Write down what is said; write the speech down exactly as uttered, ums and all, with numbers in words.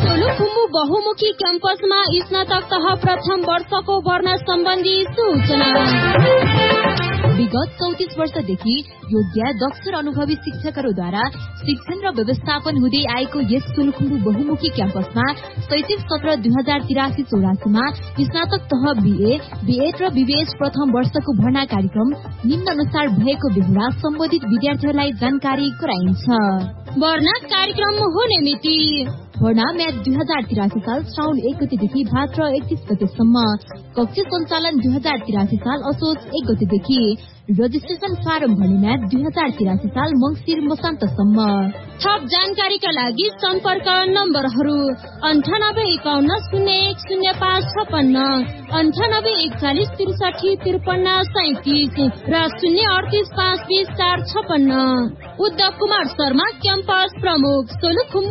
सोलुखुम्बु बहुमुखी क्याम्पसमा स्नातक तह प्रथम वर्षको भर्ना सम्बन्धी सूचना। विगत चौतिस वर्षदेखि योग्य दक्ष र अनुभवी शिक्षकहरूद्वारा शिक्षण र व्यवस्थापन हुँदै आएको यस सोलुखुम्बु बहुमुखी क्याम्पसमा शैक्षिक सत्र दुई हजार तिरासी चौरासीमा स्नातक तह बीए, बीएड र बीबीएस प्रथम वर्षको भर्ना कार्यक्रम निम्न अनुसार भएको बेहोरा सम्बन्धित विद्यार्थीहरूलाई जानकारी गराइन्छ। भर्ना कार्यक्रम हुने मिति भर्ना म्याच दुई हजार तिरासी साल श्रावण एक गतेदेखि भाद्र एकतीस गतेसम्म। कक्ष सञ्चालन दुई हजार तिरासी साल असोज एक गतेदेखि। रजिस्ट्रेसन फारम भर्ने म्याच दुई हजार तिरासी साल मंसिर मसान्तसम्म। थप जानकारीका लागि सम्पर्क नम्बरहरू अन्ठानब्बे एकाउन्न शून्य एक शून्य पाँच छपन्न, अन्ठानब्बे एकचालिस त्रिसठी त्रिपन्न सैतिस र शून्य अडतिस पाँच बिस चार छपन्न। उद्धव कुमार शर्मा क्याम्पस प्रमुख सोलुखुम्बु